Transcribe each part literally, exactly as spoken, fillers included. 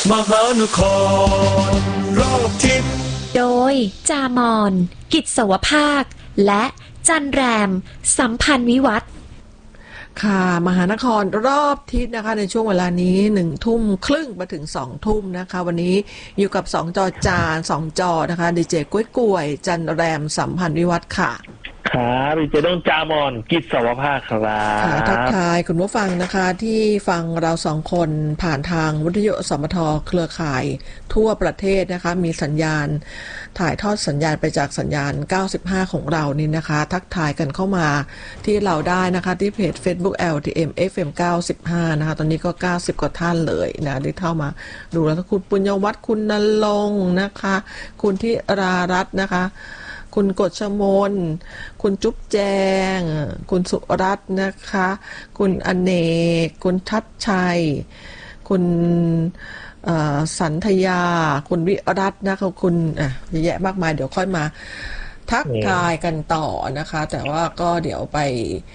มหานครรอบทิศโดยจามอนกิจสวภาคและจันแรมสัมพันธ์วิวัฒน์ค่ะมหานครรอบทิศนะคะในช่วงเวลานี้หนึ่งทุ่มครึ่งมาถึงสองทุ่มนะคะวันนี้อยู่กับสองจอจานสองจอนะคะดีเจก้วยกล้วยจันแรมสัมพันธ์วิวัฒน์ค่ะครับดีเจต้องจามอนกิจสวภาคครับค่ะทักทายคุณผู้ฟังนะคะที่ฟังเราสองคนผ่านทางวิทยุสมทเครือข่ายทั่วประเทศนะคะมีสัญญาณถ่ายทอดสัญญาณไปจากสัญญาณเก้าสิบห้าของเรานี่นะคะทักทายกันเข้ามาที่เราได้นะคะที่เพจ Facebook แอล ที เอ็ม เอฟ เอ็ม เก้าสิบห้านะคะตอนนี้ก็เก้าสิบกว่าท่านเลยนะที่เข้ามาดูแล้วคุณปุญญวัฒน์คุณณรงค์นะคะคุณที่รารัตน์นะคะคุณกฎชมนคุณจุ๊บแจงคุณสุรัตน์นะคะคุณอเนกคุณทัชชัยคุณสันธยาคุณวิรัตน์นะคะคุณอ่ะเยอะแยะมากมายเดี๋ยวค่อยมาทักทายกันต่อนะคะแต่ว่าก็เดี๋ยวไป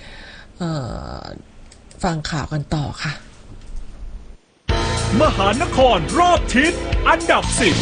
ฟังข่าวกันต่อค่ะมหานครรอบทิศอันดับสิบ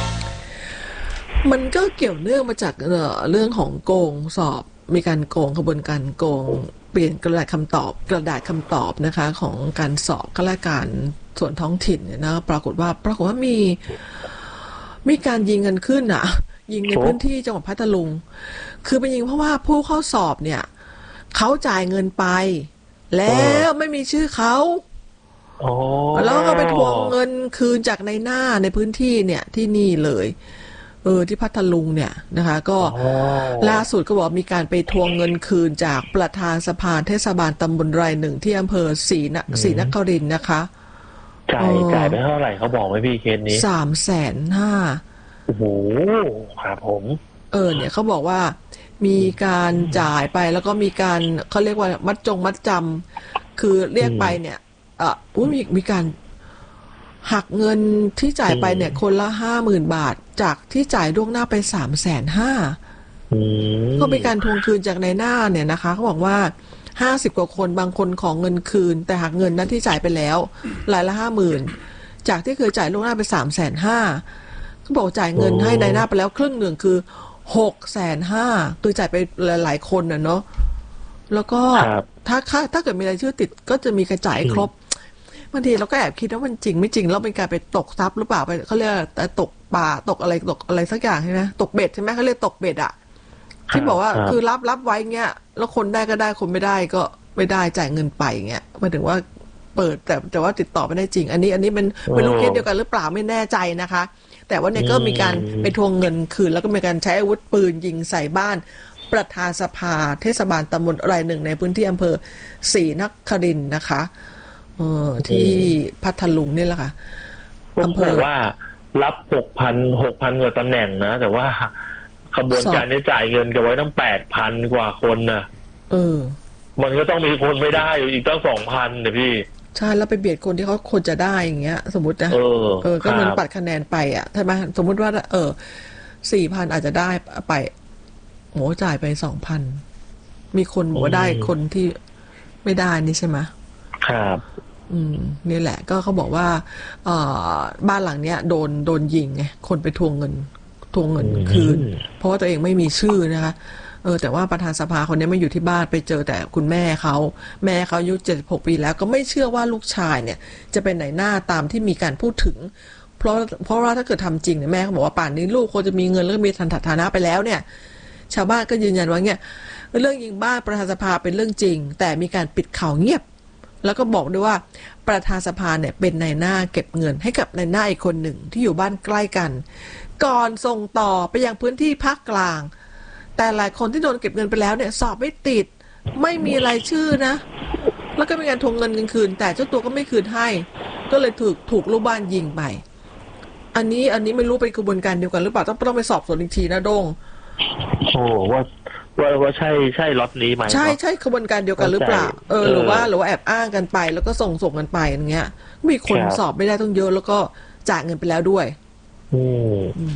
มันก็เกี่ยวเนื่องมาจากเอ่อเรื่องของโกงสอบมีการโกงขบวนการโกงเปลี่ยนกระดาษคำตอบกระดาษคำตอบนะคะของการสอบข้าราชการส่วนท้องถิ่นเนี่ยนะปรากฏว่าปรากฏว่ามีมีการยิงกันขึ้นอ่ะยิงในพื้นที่จังหวัดพัทลุงคือไปยิงเพราะว่าผู้เข้าสอบเนี่ยเขาจ่ายเงินไปแล้วไม่มีชื่อเขาแล้วก็ไปทวงเงินคืนจากในหน้าในพื้นที่เนี่ยที่นี่เลยเออที่พัทลุงเนี่ยนะคะก็ล่าสุดก็บอกมีการไปทวงเงินคืนจากประธานสภาเทศบาลตำบลรายหนึ่งที่อำเภอศรีนศรีนครินทร์นะคะจ่ายจ่ายไปเท่าไหร่เขาบอกไหมพี่เคสนี้สามแสนห้าโอ้โหครับผมเออเนี่ยเขาบอกว่ามีการจ่ายไปแล้วก็มีการเขาเรียกว่ามัดจงมัดจำคือเรียกไปเนี่ยอ่ะอุ้ยมีมีการหักเงินที่จ่ายไปเนี่ยคนละห้าหมื่นบาทจากที่จ่ายล่วงหน้าไปสามแสนห้าก็เป็นการทวงคืนจากในหน้าเนี่ยนะคะเขาบอกว่าห้าสิบกว่าคนบางคนของเงินคืนแต่หักเงินนั้นที่จ่ายไปแล้วรายละห้าหมื่นจากที่เคยจ่ายล่วงหน้าไปสามแสนห้าเขาบอกจ่ายเงินให้ในหน้าไปแล้วครึ่งหนึ่งคือหกแสนห้าคือจ่ายไปหลายๆคนน่ะเนาะแล้วก็ถ้าถ้าเกิดมีรายชื่อติดก็จะมีกระจายครบบางทีเราก็แอบคิดว่ามันจริงไม่จริงแล้วเป็นการไปตกทรัพย์หรือเปล่าไปเขาเรียกแต่ตกป่าตกอะไรตกอะไรสักอย่างใช่ไหมตกเบ็ดใช่ไหมเขาเรียกตกเบ็ดอะที่บอกว่าคือรับรับไว้เงี้ยแล้วคนได้ก็ได้คนไม่ได้ก็ไม่ได้จ่ายเงินไปเงี้ยหมายถึงว่าเปิดแต่แต่ว่าติดต่อไม่ได้จริงอันนี้อันนี้มันเป็นลูกเคสเดียวกันหรือเปล่าไม่แน่ใจนะคะแต่ว่าเนี่ยก็มีการไปทวงเงินคืนแล้วก็มีการใช้อาวุธปืนยิงใส่บ้านประธานสภาเทศบาลตำบลรายหนึ่งในพื้นที่อำเภอศรีนครินทร์นะคะเออที่พัทลุงนี่แหละค่ะอำเภอว่ารับหกพันหกพันกว่าตำแหน่งนะแต่ว่าขบวนการได้จ่ายเงินกันไว้ตั้งแปดพันกว่าคนนะเออมันก็ต้องมีคนไม่ได้อยู่อีกตั้งสองพันเนี่ยพี่ใช่แล้วไปเบียดคนที่เขาควรจะได้อย่างเงี้ยสมมตินะเออเออก็เหมือนปัดคะแนนไปอ่ะใช่ไหมสมมติว่าเออสี่พันอาจจะได้ไปโหจ่ายไปสองพันมีคนบอกว่าได้คนที่ไม่ได้นี่ใช่ไหมครับอืมนี่แหละก็เขาบอกว่าเอ่อบ้านหลังเนี้ยโดนโดนยิงไงคนไปทวงเงินทวงเงินคืนเพราะว่าตัวเองไม่มีชื่อนะคะเออแต่ว่าประธานสภาคนนี้ไม่อยู่ที่บ้านไปเจอแต่คุณแม่เขาแม่เขาอายุเจ็ดสิบหกปีแล้วก็ไม่เชื่อว่าลูกชายเนี่ยจะเป็นไหนหน้าตามที่มีการพูดถึงเพราะเพราะว่าถ้าเกิดทำจริงเนี่ยแม่เขาบอกว่าป่านนี้ลูกควรจะมีเงินแล้วก็มีฐานะไปแล้วเนี่ยชาวบ้านก็ยืนยันว่าเนี่ยเรื่องยิงบ้านประธานสภาเป็นเรื่องจริงแต่มีการปิดข่าวเงียบแล้วก็บอกด้วยว่าประธานสภาเนี่ยเป็นนายหน้าเก็บเงินให้กับนายหน้าอีกคนหนึ่งที่อยู่บ้านใกล้กันก่อนส่งต่อไปยังพื้นที่ภาคกลางแต่หลายคนที่โดนเก็บเงินไปแล้วเนี่ยสอบไม่ติดไม่มีรายชื่อนะแล้วก็มีการทวงเงินคืนแต่เจ้าตัวก็ไม่คืนให้ก็เลยถูกถูกลูกบ้านยิงไปอันนี้อันนี้ไม่รู้เป็นกระบวนการเดียวกันหรือเปล่าต้องต้องไปสอบสวนอีกทีนะโด่งโอ้ว่าว่าว่าใช่ใช่ล็อตนี้ไหมใช่ใช่ขบวนการเดียวกันหรือเปล่าเออหรือว่าหรือว่าแอบอ้างกันไปแล้วก็ส่งส่งกันไปอย่างเงี้ยมีคนสอบไม่ได้ต้องเยอะแล้วก็จ่ายเงินไปแล้วด้วยอืม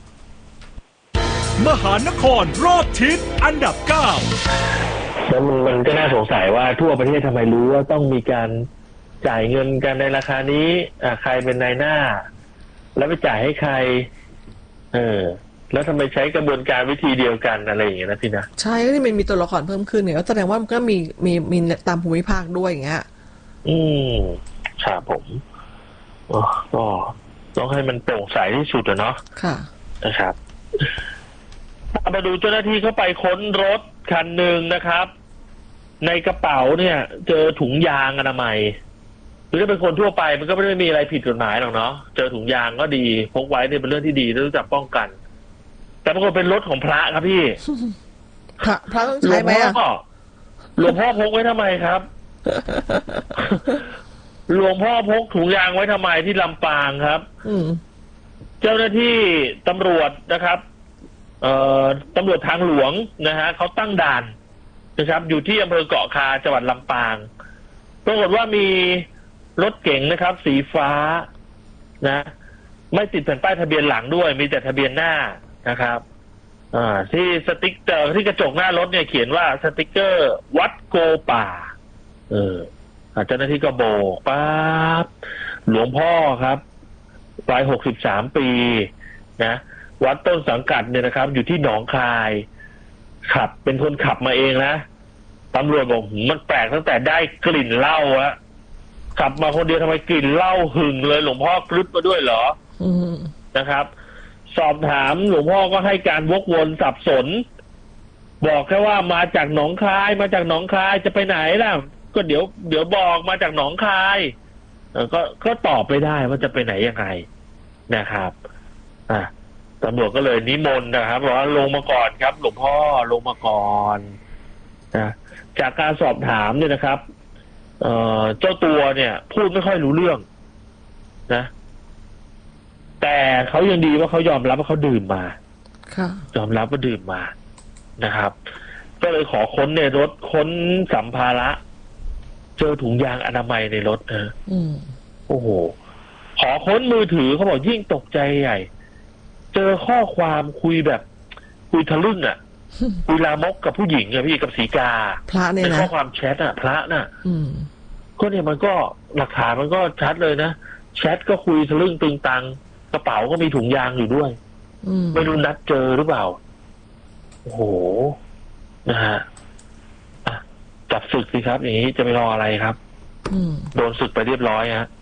มหานครรอบทิศอันดับเก้าแล้วมันมันก็น่าสงสัยว่าทั่วประเทศทำไมรู้ว่าต้องมีการจ่ายเงินกันในราคานี้อ่าใครเป็นนายหน้าแล้วไปจ่ายให้ใครเออแล้วทำไมใช้กระบวนการวิธีเดียวกันอะไรอย่างเงี้ยนะพี่นะใช่นี่มันมีตัวละครเพิ่มขึ้นเนี่ยก็แสดงว่ามันก็มีมีมีตามภูมิภาคด้วยอย่างเงี้ยอืมครับผมก็ต้องให้มันโปร่งใสที่สุดอะเนาะค่ะนะครับมาดูเจ้าหน้าที่เข้าไปค้นรถคันหนึ่งนะครับ ในกระเป๋าเนี่ย เจอถุงยางอนามัยหรือถ้าเป็นคนทั่วไปมันก็ไม่ได้มีอะไรผิดกฎหมายหรอกเนาะเจอถุงยางก็ดีพกไว้เนี่ยเป็นเรื่องที่ดีรู้จักป้องกันแต่ปรากฏเป็นรถของพระครับพี่พระพระต้องใช้ไหมอ่ะหลวงพ่อพกไว้ทำไมครับหลวงพ่อพกถุงยางไว้ทำไมที่ลำปางครับเจ้าหน้าที่ตำรวจนะครับเอ่อตำรวจทางหลวงนะฮะเขาตั้งด่านนะครับอยู่ที่อำเภอเกาะคาจังหวัดลำปางปรากฏว่ามีรถเก๋งนะครับ สีฟ้านะไม่ติดแผ่นป้ายทะเบียนหลังด้วยมีแต่ทะเบียนหน้านะครับอ่าที่สติ๊กเกอร์ที่กระจกหน้ารถเนี่ยเขียนว่าสติ๊กเกอร์วัดโกป่าเออเจ้าหน้าที่ก็โบกปั๊บหลวงพ่อครับวัยหกสิบสามปีนะวัดต้นสังกัดเนี่ยนะครับอยู่ที่หนองคายขับเป็นคนขับมาเองนะตำรวจบอกมันแปลกตั้งแต่ได้กลิ่นเหล้าอะขับมาคนเดียวทำไมกลิ่นเหล้าหึงเลยหลวงพ่อกรึ๊บมาด้วยเหรอนะครับสอบถามหลวงพ่อก็ให้การวกวนสับสนบอกแค่ว่ามาจากหนองคายมาจากหนองคายจะไปไหนล่ะก็เดี๋ยวเดี๋ยวบอกมาจากหนองคายก็ก็ตอบไม่ได้ว่าจะไปไหนยังไงนะครับอ่ะตำรวจก็เลยนิมนต์นะครับบอกว่าลงมาก่อนครับหลวงพ่อลงมาก่อนนะจากการสอบถามเนี่ยนะครับเอ่อเจ้าตัวเนี่ยพูดไม่ค่อยรู้เรื่องนะแต่เขายังดีว่าเขายอมรับว่าเขาดื่มมาค่ะยอมรับว่าดื่มมานะครับก็เลยขอค้นในรถค้นสัมภาระเจอถุงยางอนามัยในรถเออโอ้โหขอค้นมือถือเขาบอกยิ่งตกใจใหญ่เจอข้อความคุยแบบคุยทะลึ่งอ่ะคุยลามกกับผู้หญิงอะพี่กับสีกาพระเนี่ยนะในข้อความแชทอ่ะพระน่ะก็เนี่ยมันก็หลักฐานมันก็ชัดเลยนะแชทก็คุยทะลึ่งตึงตังกระเป๋าก็มีถุงยางอยู่ด้วยไม่รู้นัดเจอหรือเปล่าโอ้โหนะฮะจับศึกสิครับอย่างนี้จะไปรออะไรครับโดนศึกไปเรียบร้อยฮะ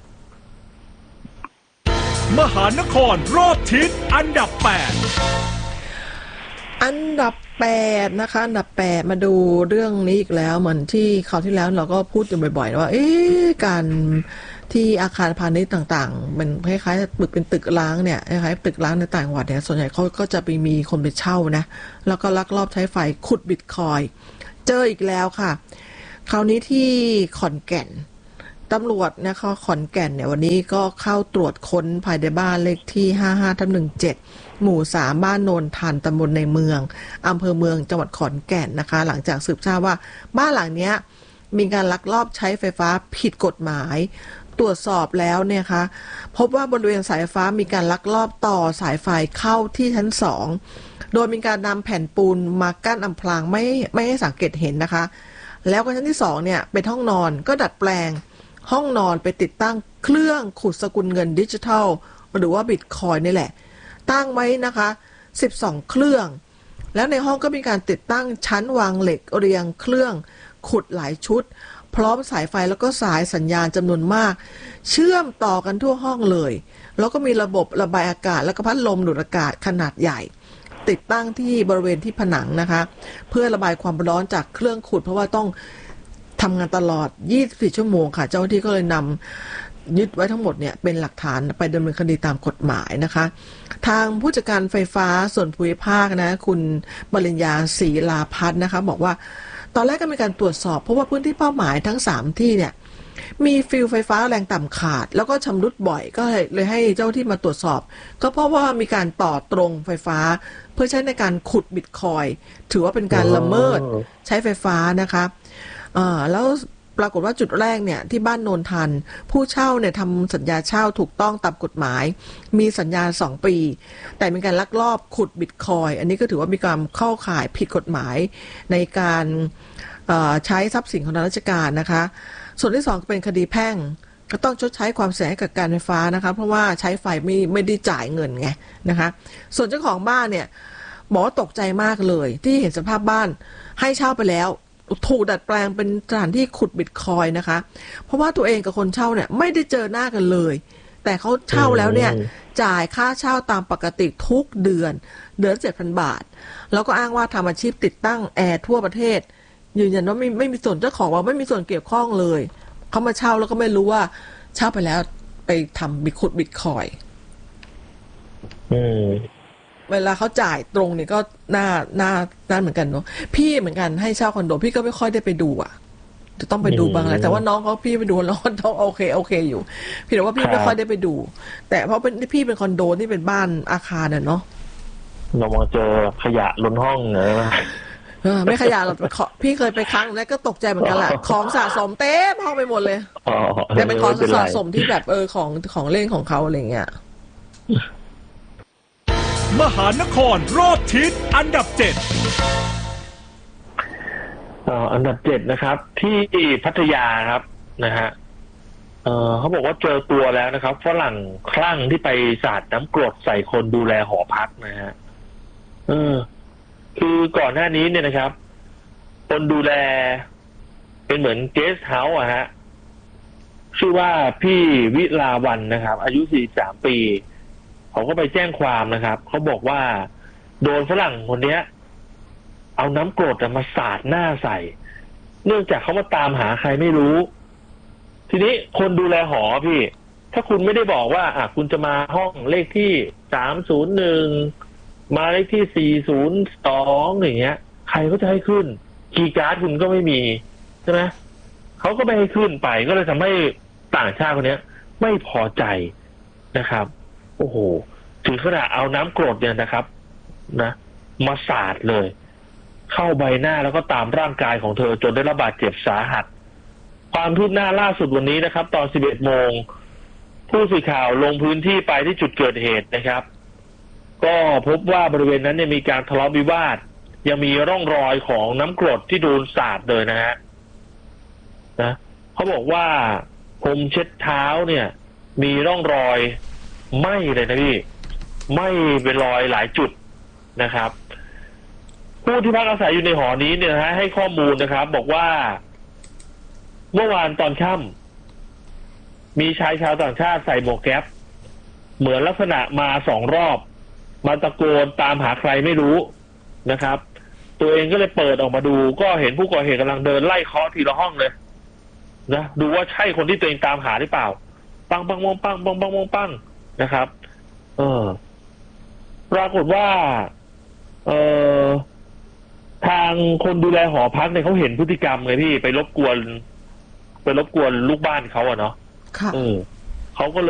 มหานครรอบทิศอันดับแปดอันดับแปดนะคะอันดับแปดมาดูเรื่องนี้อีกแล้วเหมือนที่คราวที่แล้วเราก็พูดกันบ่อยๆว่าเอ๊ะการที่อาคารพาณิชย์ต่างๆมันคล้ายๆตึกเป็นตึกร้างเนี่ยคล้ายๆตึกร้างในต่างจังหวัดเนี่ยส่วนใหญ่เขาก็จะไปมีคนไปเช่านะแล้วก็ลักลอบใช้ไฟขุดบิตคอยน์เจออีกแล้วค่ะคราวนี้ที่ขอนแก่นตำรวจนะคะขอนแก่นเนี่ยวันนี้ก็เข้าตรวจค้นภายในบ้านเลขที่ห้าห้าทับหนึ่งเจ็ดหมู่สามบ้านโนนทันตำบลในเมืองอำเภอเมืองจังหวัดขอนแก่นนะคะหลังจากสืบทราบว่าบ้านหลังเนี้ยมีการลักลอบใช้ไฟฟ้าผิดกฎหมายตรวจสอบแล้วเนี่ยคะพบว่าบริเวณสายฟ้ามีการลักลอบต่อสายไฟเข้าที่ชั้นสองโดยมีการนำแผ่นปูนมากั้นอำพรางไม่ไม่ให้สังเกตเห็นนะคะแล้วก็ชั้นที่สองเนี่ยเป็นห้องนอนก็ดัดแปลงห้องนอนไปติดตั้งเครื่องขุดสกุลเงินดิจิทัลหรือว่าบิตคอยน์นี่แหละตั้งไว้นะคะสิบสองเครื่องแล้วในห้องก็มีการติดตั้งชั้นวางเหล็กเรียงเครื่องขุดหลายชุดพร้อมสายไฟแล้วก็สายสัญญาณจำนวนมากเชื่อมต่อกันทั่วห้องเลยแล้วก็มีระบบระบายอากาศแล้วก็พัดลมดูดอากาศขนาดใหญ่ติดตั้งที่บริเวณที่ผนังนะคะเพื่อระบายความร้อนจากเครื่องขุดเพราะว่าต้องทำงานตลอดยี่สิบสี่ชั่วโมงค่ะเจ้าหน้าที่ก็เลยนำยึดไว้ทั้งหมดเนี่ยเป็นหลักฐานไปดำเนินคดีตามกฎหมายนะคะทางผู้จัดการไฟฟ้าส่วนภูมิภาคนะคุณปริญญาศรีลาพัฒน์นะคะบอกว่าตอนแรกก็มีการตรวจสอบเพราะว่าพื้นที่เป้าหมายทั้งสามที่เนี่ยมีฟิลไฟฟ้าแรงต่ำขาดแล้วก็ชำรุดบ่อยก็เลยให้เจ้าที่มาตรวจสอบก็เพราะว่ามีการต่อตรงไฟฟ้าเพื่อใช้ในการขุดบิตคอยน์ถือว่าเป็นการละเมิดใช้ไฟฟ้านะคะอ่าแล้วปรากฏว่าจุดแรกเนี่ยที่บ้านโนนทันผู้เช่าเนี่ยทำสัญญาเช่าถูกต้องตามกฎหมายมีสัญญาสองปีแต่มีการลักลอบขุดบิตคอยน์อันนี้ก็ถือว่ามีการเข้าข่ายผิดกฎหมายในการใช้ทรัพย์สินของทางราชการนะคะส่วนที่สองเป็นคดีแพ่งก็ต้องชดใช้ความเสียหายกับการไฟฟ้านะคะเพราะว่าใช้ไฟไม่ไม่ได้จ่ายเงินไงนะคะส่วนเจ้าของบ้านเนี่ยบอกว่าตกใจมากเลยที่เห็นสภาพบ้านให้เช่าไปแล้วถูกดัดแปลงเป็นสถานที่ขุดบิตคอยน์นะคะเพราะว่าตัวเองกับคนเช่าเนี่ยไม่ได้เจอหน้ากันเลยแต่เขาเช่าแล้วเนี่ยจ่ายค่าเช่าตามปกติทุกเดือนเดือนเจ็ดพันบาทแล้วก็อ้างว่าทำอาชีพติดตั้งแอร์ทั่วประเทศยืนยันว่าไม่ไม่มีส่วนเจ้าของว่าไม่มีส่วนเกี่ยวข้องเลยเขามาเช่าแล้วก็ไม่รู้ว่าเช่าไปแล้วไปทำบิตขุดบิตคอยน์เวลาเขาจ่ายตรงนี่ก็น่าน่าน่าเหมือนกันเนาะพี่เหมือนกันให้เช่าคอนโดพี่ก็ไม่ค่อยได้ไปดูอ่ะจะต้องไปดูบางอะไรแต่ว่าน้องเขาพี่ไปดูแล้วต้องโอเคโอเคอยู่พี่แต่ว่าพี่ไม่ค่อยได้ไปดูแต่เพราะเป็นพี่เป็นคอนโดนี่เป็นบ้านอาคารเนาะเรามาเจอขยะล้นห้องเหรอไม่ขยะหรอกพี่เคยไปครั้งแล้วก็ตกใจเหมือนกันแหละของสะสมเต็มห้องไปหมดเลยแต่เป็นของสะสมที่แบบเออของของเล่นของเขาอะไรเงี้ยมหานครรอบทิศอันดับเจ็ดอันดับเจ็ดนะครับที่พัทยาครับนะฮะเออเขาบอกว่าเจอตัวแล้วนะครับฝรั่งคลั่งที่ไปสาดน้ำกรดใส่คนดูแลหอพักนะฮะเออคือก่อนหน้านี้เนี่ยนะครับคนดูแลเป็นเหมือนเกสต์เฮาส์อะฮะชื่อว่าพี่วิลาวันนะครับอายุสี่สิบสามปีเขาก็ไปแจ้งความนะครับเขาบอกว่าโดนฝรั่งคนเนี้ยเอาน้ำกรดมาสาดหน้าใส่เนื่องจากเขามาตามหาใครไม่รู้ทีนี้คนดูแลหอพี่ถ้าคุณไม่ได้บอกว่าอ่ะคุณจะมาห้องเลขที่สามศูนย์หนึ่งมาเลขที่สี่ศูนย์สองอย่างเงี้ยใครก็จะให้ขึ้นคีย์การ์ดคุณก็ไม่มีใช่ไหมเขาก็ไม่ให้ขึ้นไปก็เลยทำให้ต่างชาติคนนี้ไม่พอใจนะครับโอ้โหถึงขนาดเอาน้ำกรดเนี่ยนะครับนะมาสาดเลยเข้าใบหน้าแล้วก็ตามร่างกายของเธอจนได้รับบาดเจ็บสาหัสความคืบหน้าล่าสุดวันนี้นะครับตอน สิบเอ็ดโมงผู้สื่อข่าวลงพื้นที่ไปที่จุดเกิดเหตุนะครับก็พบว่าบริเวณนั้นเนี่ยมีการทะเลาะวิวาทยังมีร่องรอยของน้ำกรดที่โดนสาดเลยนะฮะนะเขาบอกว่าพรมเช็ดเท้าเนี่ยมีร่องรอยไหม้เลยนะพี่ไหม้เป็นรอยหลายจุดนะครับผู้ที่พักอาศัยอยู่ในหอนี้เนี่ยนะฮะให้ข้อมูลนะครับบอกว่าเมื่อวานตอนค่ำมีชายชาวต่างชาติใส่หมวกแก๊ปเหมือนลักษณะมาสองรอบมาตะโกนตามหาใครไม่รู้นะครับตัวเองก็เลยเปิดออกมาดูก็เห็นผู้ก่อเหตุกำลังเดินไล่เคาะทีละห้องเลยนะดูว่าใช่คนที่ตัวเองตามหาหรือเปล่าปังปังปังปังปังปังปังปังนะครับเออปรากฏว่าเออทางคนดูแลหอพักเนี่ยเขาเห็นพฤติกรรมไงพี่ไปรบกวนไปรบกวนลูกบ้านเขาอะเนาะเออเขาก็